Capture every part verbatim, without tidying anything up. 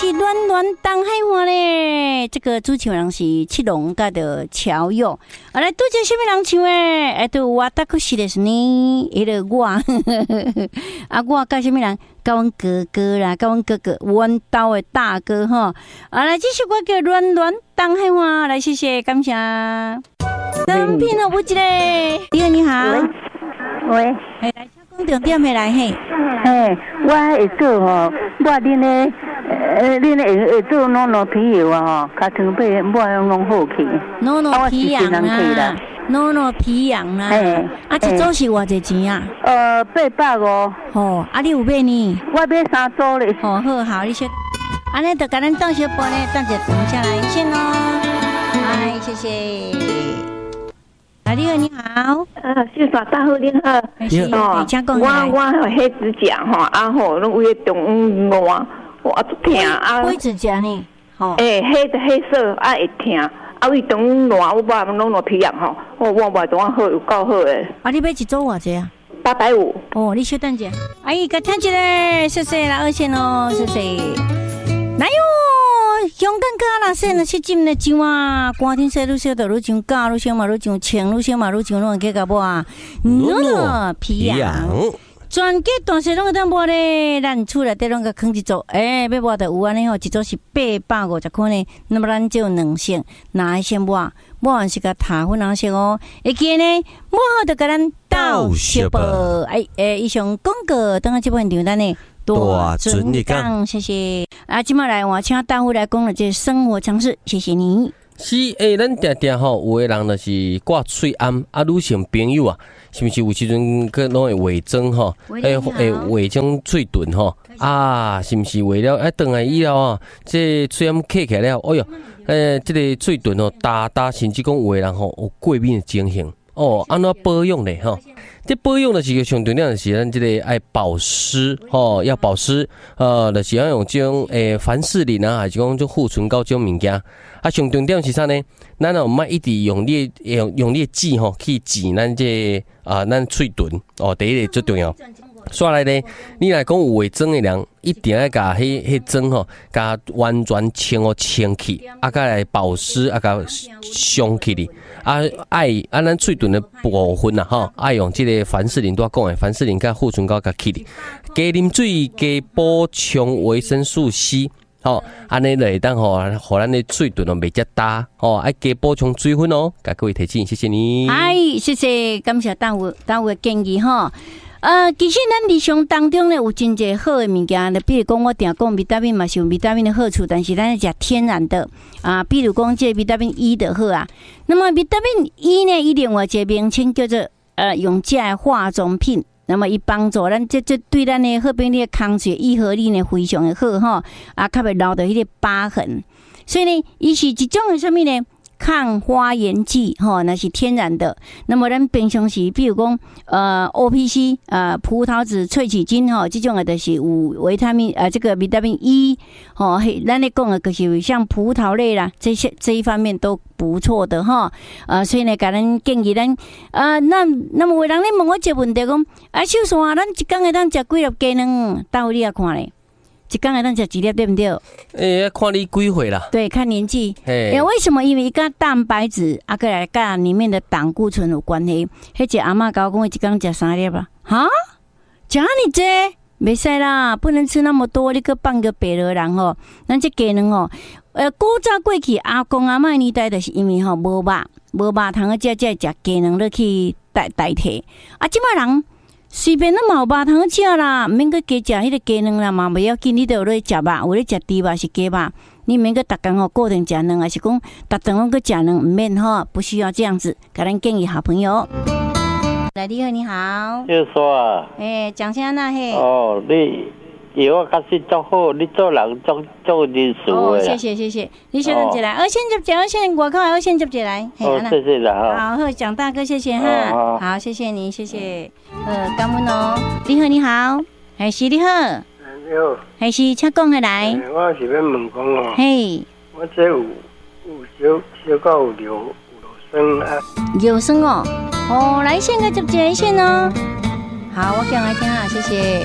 是暖暖东海话咧，这个主唱人是七龙甲的乔佑。啊，来拄着什么人唱诶？哎，对，我大可是的是呢，迄个我，啊，我甲什么人？甲阮哥哥啦，甲阮哥哥，阮兜的大哥吼。啊，来，这首歌叫《暖暖东海话》，来，谢谢，感谢。生病了，有一个，你好，你好， 喂， 哎，来，请讲重点的来嘿。 嘿，我会做吼，我恁咧，呃，恁咧会会做弄弄皮油啊吼，较长被我用弄好去。 弄弄皮痒啦，弄弄皮痒啦。哎，啊，一组是偌济钱啊？ 呃，八百五。 哦，啊，你有买呢？ 我买三组咧。 哦，好好，你先。安尼就甲咱倒小杯呢，等者停下来先咯。哎，谢谢。啊，你好，你好。 啊，秀华大好，你好。 你好。请讲。 我我黑指甲吼，啊吼，拢有迄中烂，我痛啊。 黑指甲呢？ 吼。诶，黑的黑色啊会痛，啊为中烂，我把弄弄皮痒吼，我我把东好有够好诶。 啊，你买一组偌济啊？ 八百五。 哦，你稍等者。阿姨，甲听一个，谢谢啦，二线哦，谢谢。来哟，香港家啦，说那些金的上啊，寒天说愈烧就愈上假，愈烧嘛愈上青，愈烧嘛愈上拢会计甲我，嗯，皮痒。全家大细拢会当抹咧，咱厝内底拢个放一组，诶、欸，要抹就有安尼吼，一组是八百五十块呢。那么咱就有两色，哪一先抹？抹完是个塔粉红色哦。会记呢，抹好就甲咱倒小包。哎诶，以上广告，等下这部分留咱呢。 大准你讲，谢谢。啊，今麦来我请大夫来讲了这生活常识，谢谢你。 是诶，咱定定吼，有诶人就是挂喙暗，啊，女性朋友啊，是毋是有时阵佮拢会伪装吼？诶诶，伪装喙唇吼啊，是毋是为了哎，等来以后啊，这喙暗刻起来了，哎哟，诶，这个喙唇吼，大大甚至讲有诶人吼有过敏的情形。哦，安怎保养咧吼？这保养就是个上重要的是咱这个爱保湿吼，要保湿，呃，就是要用这种诶凡士林啊，还是讲种护唇膏这种物件。啊，上重点是啥呢？咱哦莫一直用你用用你剂吼去治咱这啊咱喙唇哦，第一个最重要。刷来呢，你来讲有伪装的人，一定要甲迄迄装吼，甲完全清哦清气，啊，甲来保湿，啊，甲上去哩。啊，爱啊，咱喙唇的部分啊，吼，爱用这个凡士林拄讲的凡士林甲护唇膏甲去哩。加啉水，加补充维生素 C。吼，安尼就会当吼，互咱的喙唇哦袂遮焦，吼，爱加补充水分哦。甲各位提醒，谢谢你。 哎，谢谢，感谢大夫大夫的建议吼。呃，其实咱日常当中呢，有真侪好的物件，比如讲我定讲维他命嘛是有维他命的好处，但是咱食天然的啊，比如讲这维他命 E 的好啊。那么维他命 E 呢，伊另外一个名称叫做呃用这的化妆品。那么伊帮助咱这这对咱的好比你的空气愈合力呢非常的好吼，啊，较袂留到迄个疤痕。所以呢，伊是一种的什么呢？抗花炎剂吼，那是天然的。那么咱平常时，比如讲呃 O P C 呃葡萄籽萃取精吼，这种的就是有维他命呃这个维他命 E 吼，咱咧讲的就是像葡萄类啦，这些这一方面都不错的哈。呃，所以呢，甲咱建议咱呃那那么有人咧问我一个问题讲，啊，秀山，咱一工会当食几粒鸡卵？到你啊看咧？一工会当食几粒对不对？ 诶、欸，看你几岁啦？ 对，看年纪。诶，为什么？因为跟蛋白质啊，个来跟里面的胆固醇有关系。迄只阿嬷甲我讲，一工食三粒啦。哈，食安尼济，袂使啦，不能吃那么多。你个放个白落人吼，咱这鸡卵吼，呃，古早过去阿公阿嬷年代，就是因为吼无肉，无肉通个食，才食鸡卵落去代代替。啊，即摆人。随便都嘛有肉通食啦，免个加食迄个鸡卵啦嘛，袂要紧。你都有咧食肉，有咧食猪肉是鸡肉，你免个逐工吼固定食卵，还是讲逐顿拢个食卵，唔免吼，不需要这样子。给咱建议好朋友。来，你好，你好。 就说啊， 诶、欸，讲啥那嘿？ 哦，你以后开始做好，你做人做做人事哦，谢谢谢谢，你先等起来，二线接接，二线外口二线接接来。 哦，谢谢了哈。好，蒋大哥，谢谢哈。哦、好，谢谢你，谢谢。呃，感恩哦。你好，你好，还是你好。 你好。 还是请讲下来。 我是要问讲哦。 嘿。 我这有有小小到有流有生啊。 有生哦。哦，来线个接接一线哦。好，我讲来听啊，谢谢。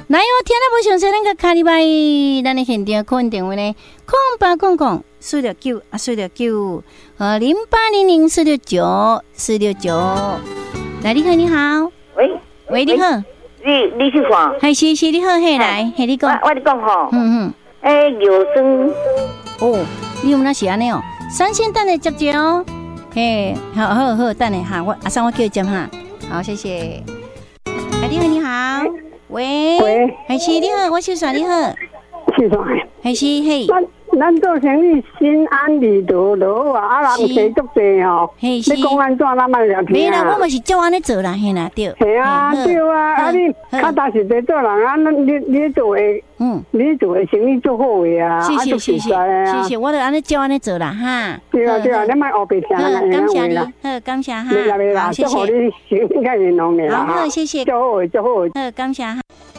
来哦，听了无详细，咱个卡里拜，咱的现场空电话呢，空八空空四六九啊，四六九，呃，零八零零四六九四六九。来，你好，你好， 喂喂，你好， 你你是啥？ 嗨，是是，你好，嘿，来，嘿，你讲， 我我你讲吼， 嗯嗯， 诶，药酸， 哦，你有那是安尼哦，三鲜蛋的接接哦，嘿，好好好，等下哈，我阿三我叫伊接哈，好，谢谢。哎，你好，你好，喂， 喂， 还是你好，我小帅你好， 是啥？ 还是嘿， 咱咱做生意心安理得就好啊，啊人客足济吼。 嘿是。 你讲安怎，咱嘛了听没啦，我啊。 嘛是照安尼做啦，嘿啦，对。 系啊， 嘿好对啊，啊好你好较踏实地做人啊，那你你做的， 嗯， 你做的生意足好的啊， 谢谢啊足谢谢实在的啊谢。谢，我就安尼照安尼做啦，哈。 对啊对啊， 好你莫学白听好人家感谢你， 话啦。 好，感谢哈。 没啦没啦， 好，谢祝福谢。 你生意较圆融的啦好， 哈好，。谢谢。 足好的足好的。 好，感谢哈。